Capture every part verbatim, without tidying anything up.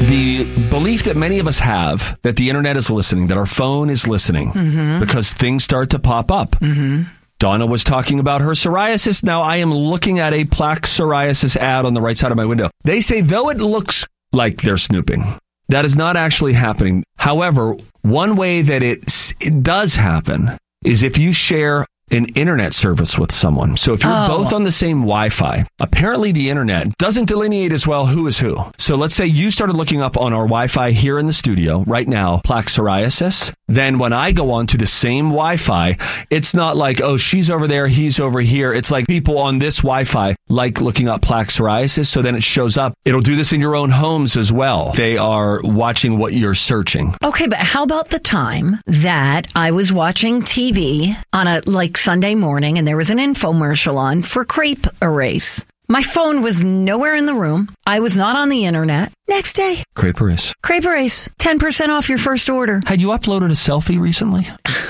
the belief that many of us have that the internet is listening, that our phone is listening, mm-hmm. because things start to pop up. Mm-hmm. Donna was talking about her psoriasis. Now I am looking at a plaque psoriasis ad on the right side of my window. They say, though it looks like they're snooping, that is not actually happening. However, one way that it, it does happen is if you share an internet service with someone. So if you're oh. both on the same Wi-Fi, apparently the internet doesn't delineate as well who is who. So let's say you started looking up on our Wi-Fi here in the studio right now, plaque psoriasis. Then when I go on to the same Wi-Fi, it's not like, oh, she's over there, he's over here. It's like people on this Wi-Fi like looking up plaque psoriasis. So then it shows up. It'll do this in your own homes as well. They are watching what you're searching. Okay, but how about the time that I was watching T V on a like Sunday morning and there was an infomercial on for Crepe Erase? My phone was nowhere in the room. I was not on the internet. Next day. Crepe Erase. Crepe Erase. ten percent off your first order. Had you uploaded a selfie recently?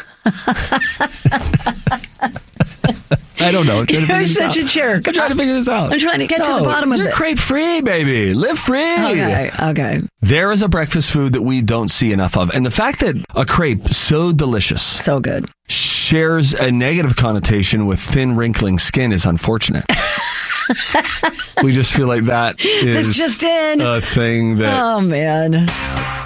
I don't know. You're such a jerk. I'm trying to figure this out. I'm trying to get no, to the bottom of you're this. You're crepe free, baby. Live free. Okay, okay. There is a breakfast food that we don't see enough of. And the fact that a crepe, so delicious. So good. Shares a negative connotation with thin, wrinkling skin is unfortunate. We just feel like that is That's just in. a thing that... Oh, man.